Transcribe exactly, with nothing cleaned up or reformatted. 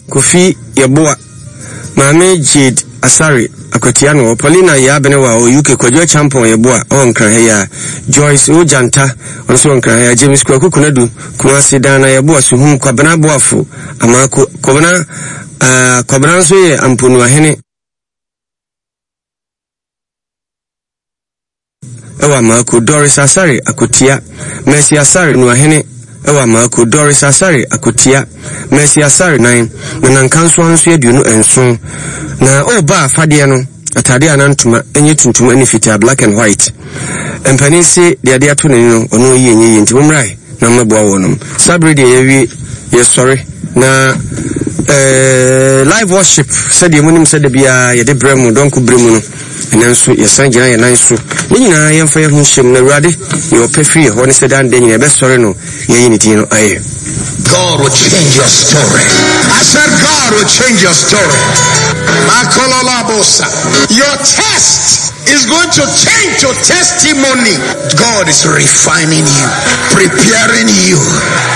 Kofi Yeboa, Mame Jade Asari Akotiano, Paulina Yabenewa or U K Kwajo Champion Yeboa on Krahaya, Joyce Ojanta, also on Krahaya, James Kwaku Kunadu, Kumasi Dana Yeboa, Suhum Kwabana Boafu, Amako Kobana, uh, Kobananso Ampunua Hene. Ewa Marco Doris Asari Akotia, Mercy Asari Nuahene, Ewa Marco Doris Asari Akotia, Mercy Asari nine, Nanankanso Ansu Eduno Enso, na Oba Fadiano, Atadia Nantuma, any tuntum any fita black and white. Empanisi, the idea to Nino, or no ye in Timumrai, Namabwa Wonum. Sabri de Yevi, yes, sorry, na uh, live worship, said the Munim said the Bia, Yade Bremo, Donku Bremuno. And also, your son, Jana, and I so. When you know, I am for your shim, the ruddy, your pay free, when it's done, then you're best sorry, no, you need to know. God will change your story. I said, God will change your story. Your test is going to change your testimony. God is refining you, preparing you.